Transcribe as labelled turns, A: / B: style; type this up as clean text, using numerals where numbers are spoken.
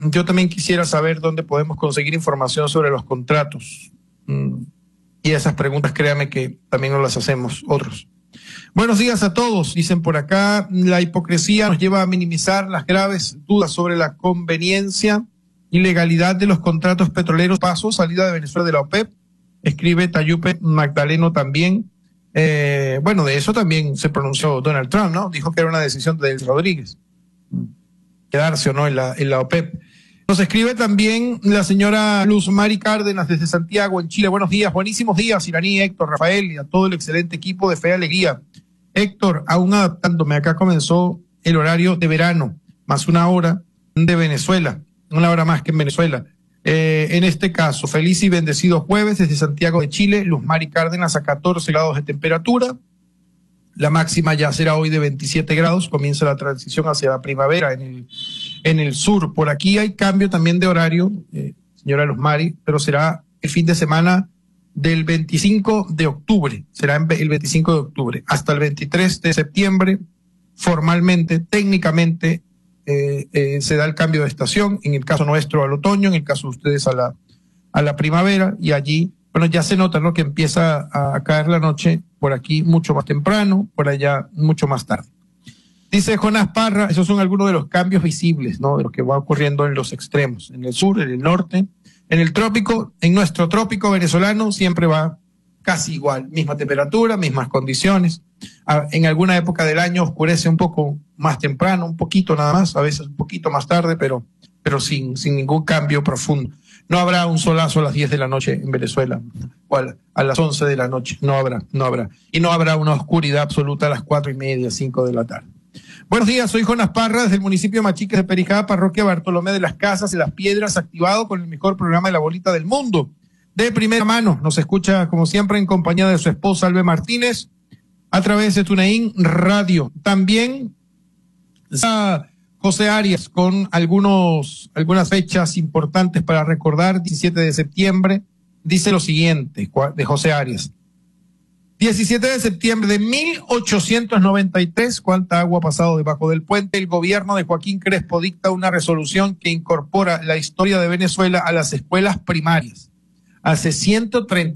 A: yo también quisiera saber dónde podemos conseguir información sobre los contratos. Y esas preguntas, créame que también nos las hacemos otros. Buenos días a todos, dicen por acá. La hipocresía nos lleva a minimizar las graves dudas sobre la conveniencia y legalidad de los contratos petroleros. Paso, salida de Venezuela de la OPEP, escribe Tayupe Magdaleno también. Bueno, de eso también se pronunció Donald Trump, ¿no? Dijo que era una decisión de Delcy Rodríguez, quedarse o no en la OPEP. Nos escribe también la señora Luz Mari Cárdenas desde Santiago, en Chile. Buenos días, buenísimos días, Iraní, Héctor, Rafael y a todo el excelente equipo de Fe y Alegría. Héctor, aún adaptándome, acá comenzó el horario de verano, más una hora de Venezuela, una hora más que en Venezuela. En este caso, feliz y bendecido jueves desde Santiago de Chile, Luz Mari Cárdenas a 14 grados de temperatura. La máxima ya será hoy de 27 grados, comienza la transición hacia la primavera en el sur. Por aquí hay cambio también de horario, señora Luz Mari, pero será el fin de semana del 25 de octubre, será el 25 de octubre, hasta el 23 de septiembre, formalmente, técnicamente, se da el cambio de estación, en el caso nuestro al otoño, en el caso de ustedes a la primavera, y allí, bueno, ya se nota, ¿no?, que empieza a caer la noche por aquí mucho más temprano, por allá mucho más tarde. Dice Jonás Parra, esos son algunos de los cambios visibles, ¿no?, de lo que va ocurriendo en los extremos, en el sur, en el norte, en el trópico, en nuestro trópico venezolano siempre va casi igual, misma temperatura, mismas condiciones. En alguna época del año oscurece un poco más temprano, un poquito nada más, a veces un poquito más tarde, pero sin ningún cambio profundo. No habrá un solazo a las 10 de la noche en Venezuela, o a las 11 de la noche, no habrá. Y no habrá una oscuridad absoluta a las 4:30, 5 de la tarde. Buenos días, soy Jonás Parra, desde el municipio de Machiques de Perijá, parroquia Bartolomé de las Casas y las Piedras, activado con el mejor programa de la bolita del mundo. De primera mano, nos escucha como siempre en compañía de su esposa Albe Martínez, a través de TuneIn Radio. También está José Arias con algunas fechas importantes para recordar. 17 de septiembre, dice lo siguiente, de José Arias. 17 de septiembre de 1893, ¿cuánta agua ha pasado debajo del puente? El gobierno de Joaquín Crespo dicta una resolución que incorpora la historia de Venezuela a las escuelas primarias. Hace 130